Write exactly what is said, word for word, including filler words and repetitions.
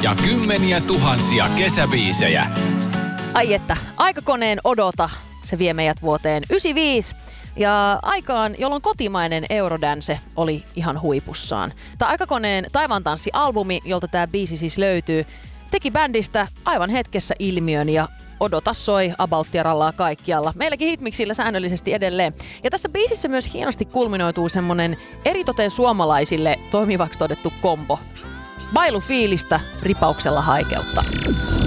ja kymmeniä tuhansia kesäbiisejä. Ai että, aikakoneen odota, se vie meidät vuoteen yhdeksänkymmentäviisi ja aikaan, jolloin kotimainen Eurodance oli ihan huipussaan. Tämä aikakoneen Taivaantanssi-albumi, jolta tämä biisi siis löytyy, teki bändistä aivan hetkessä ilmiön ja odota soi About ja rallaa kaikkialla. Meilläkin hitmiksillä säännöllisesti edelleen. Ja tässä biisissä myös hienosti kulminoituu semmonen eritoten suomalaisille toimivaksi todettu kombo. Bailufiilistä ripauksella haikeutta.